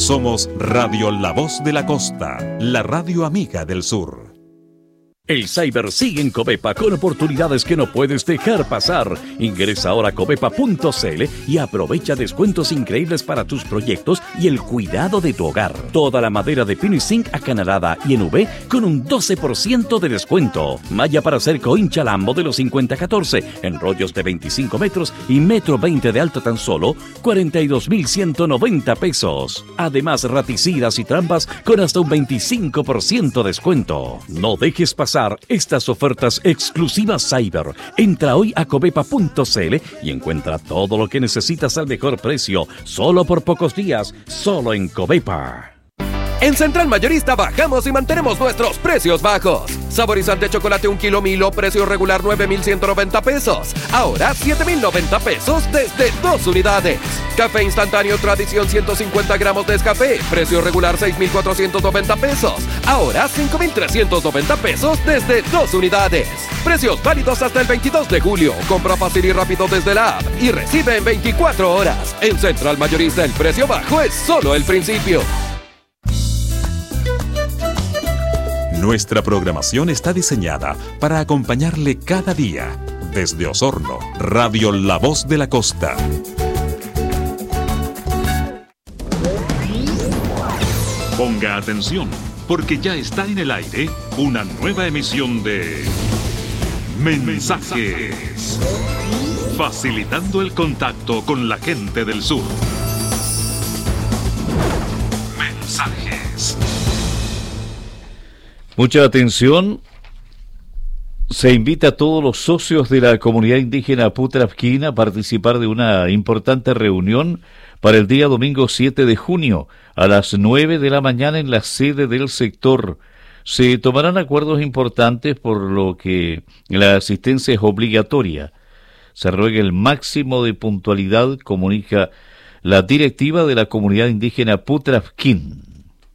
Somos Radio La Voz de la Costa, la radio amiga del sur. El Cyber sigue en Covepa con oportunidades que no puedes dejar pasar. Ingresa ahora a covepa.cl y aprovecha descuentos increíbles para tus proyectos y el cuidado de tu hogar. Toda la madera de pino y zinc acanalada y en V con un 12% de descuento. Malla para cerco hinchalam modelo 5014 en rollos de 25 metros y metro 20 de alto tan solo 42.190 pesos. Además, raticidas y trampas con hasta un 25% descuento. No dejes pasar estas ofertas exclusivas Cyber. Entra hoy a covepa.cl y encuentra todo lo que necesitas al mejor precio, solo por pocos días, solo en Covepa. En Central Mayorista bajamos y mantenemos nuestros precios bajos. Saborizante chocolate 1 kilo Milo, precio regular 9.190 pesos. Ahora 7.090 pesos desde 2 unidades. Café instantáneo Tradición 150 gramos de Nescafé, precio regular 6.490 pesos. Ahora 5.390 pesos desde 2 unidades. Precios válidos hasta el 22 de julio. Compra fácil y rápido desde la app y recibe en 24 horas. En Central Mayorista el precio bajo es solo el principio. Nuestra programación está diseñada para acompañarle cada día. Desde Osorno, Radio La Voz de la Costa. Ponga atención, porque ya está en el aire una nueva emisión de Mensajes. Facilitando el contacto con la gente del sur. Mensajes. Mucha atención. Se invita a todos los socios de la comunidad indígena Putrafquín a participar de una importante reunión para el día domingo 7 de junio a las 9 de la mañana en la sede del sector. Se tomarán acuerdos importantes por lo que la asistencia es obligatoria. Se ruega el máximo de puntualidad, comunica la directiva de la comunidad indígena Putrafquín.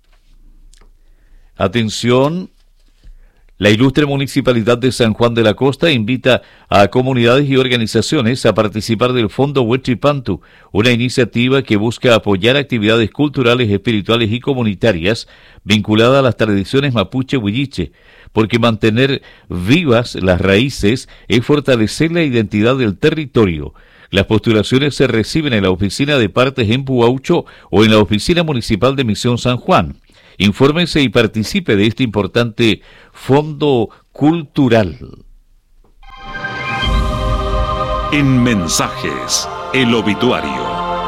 Atención, la ilustre Municipalidad de San Juan de la Costa invita a comunidades y organizaciones a participar del Fondo Huechipantu, una iniciativa que busca apoyar actividades culturales, espirituales y comunitarias vinculadas a las tradiciones mapuche-huilliche, porque mantener vivas las raíces es fortalecer la identidad del territorio. Las postulaciones se reciben en la oficina de partes en Puaucho o en la oficina municipal de Misión San Juan. Infórmese y participe de este importante fondo cultural. En Mensajes, el obituario.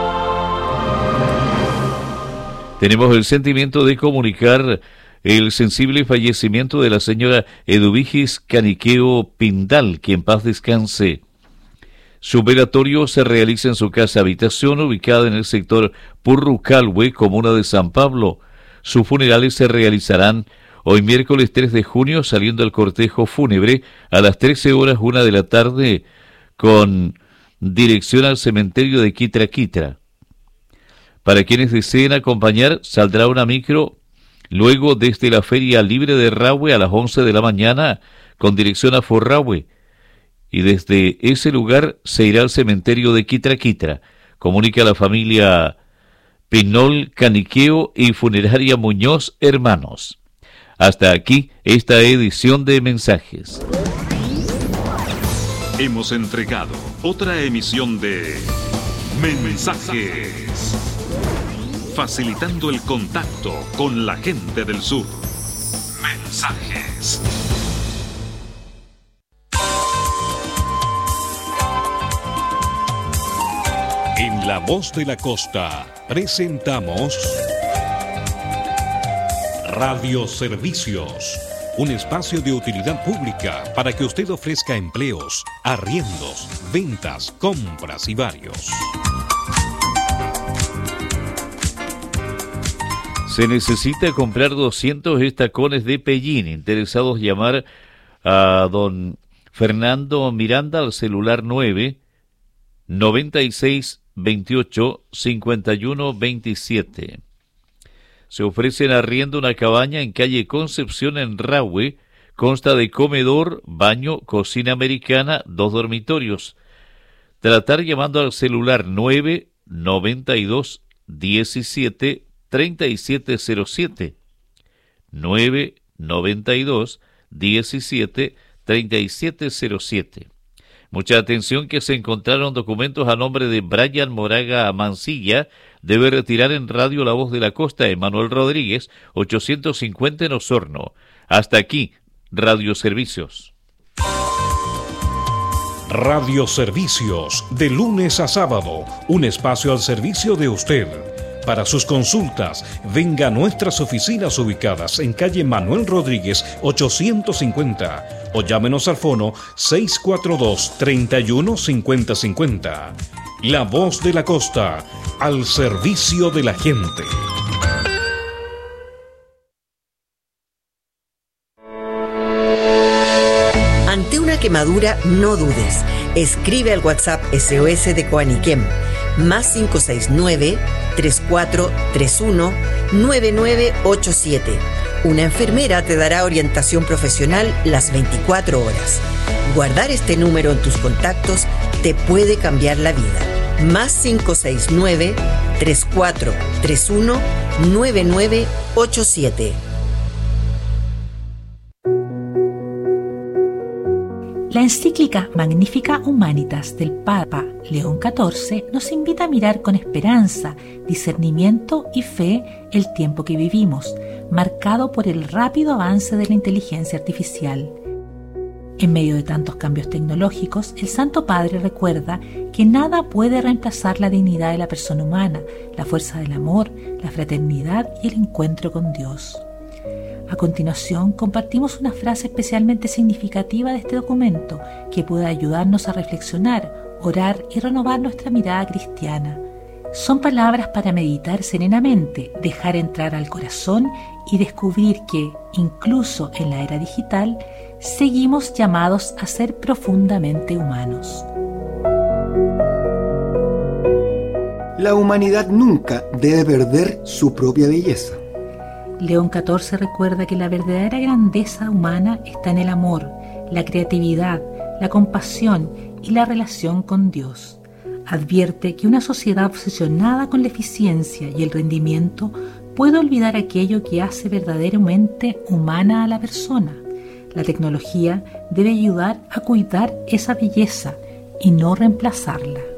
Tenemos el sentimiento de comunicar el sensible fallecimiento de la señora Eduvigis Caniqueo Pindal, que en paz descanse. Su velatorio se realiza en su casa habitación ubicada en el sector Purrucalhue, comuna de San Pablo. Sus funerales se realizarán hoy miércoles 3 de junio, saliendo el cortejo fúnebre a las 13:01 de la tarde con dirección al cementerio de Quitra Quitra. Para quienes deseen acompañar, saldrá una micro luego desde la Feria Libre de Rahue a las 11 de la mañana con dirección a Forrahue, y desde ese lugar se irá al cementerio de Quitra Quitra, comunica la familia Pinol Caniqueo y Funeraria Muñoz Hermanos. Hasta aquí esta edición de Mensajes. Hemos entregado otra emisión de Mensajes, facilitando el contacto con la gente del sur. Mensajes. En La Voz de la Costa presentamos Radio Servicios, un espacio de utilidad pública para que usted ofrezca empleos, arriendos, ventas, compras y varios. Se necesita comprar 200 estacones de Pellín. Interesados llamar a don Fernando Miranda al celular 96 28 51 27. Se ofrece en arriendo una cabaña en calle Concepción en Rahue. Consta de comedor, baño, cocina americana, 2 dormitorios. Tratar llamando al celular 9 92 17 3707. 992 17 3707. Mucha atención, que se encontraron documentos a nombre de Brian Moraga Mancilla. Debe retirar en Radio La Voz de la Costa, Emanuel Rodríguez, 850 en Osorno. Hasta aquí, Radio Servicios. Radio Servicios, de lunes a sábado, un espacio al servicio de usted. Para sus consultas, venga a nuestras oficinas ubicadas en calle Manuel Rodríguez 850 o llámenos al fono 642-315050. La Voz de la Costa, al servicio de la gente. Ante una quemadura, no dudes. Escribe al WhatsApp SOS de Coaniquem, más 569-3431-9987. Una enfermera te dará orientación profesional las 24 horas. Guardar este número en tus contactos te puede cambiar la vida. Más 569-3431-9987. La encíclica Magnificat Humanitas del Papa León XIV nos invita a mirar con esperanza, discernimiento y fe el tiempo que vivimos, marcado por el rápido avance de la inteligencia artificial. En medio de tantos cambios tecnológicos, el Santo Padre recuerda que nada puede reemplazar la dignidad de la persona humana, la fuerza del amor, la fraternidad y el encuentro con Dios. A continuación, compartimos una frase especialmente significativa de este documento que puede ayudarnos a reflexionar, orar y renovar nuestra mirada cristiana. Son palabras para meditar serenamente, dejar entrar al corazón y descubrir que, incluso en la era digital, seguimos llamados a ser profundamente humanos. La humanidad nunca debe perder su propia belleza. León XIV recuerda que la verdadera grandeza humana está en el amor, la creatividad, la compasión y la relación con Dios. Advierte que una sociedad obsesionada con la eficiencia y el rendimiento puede olvidar aquello que hace verdaderamente humana a la persona. La tecnología debe ayudar a cuidar esa belleza y no reemplazarla.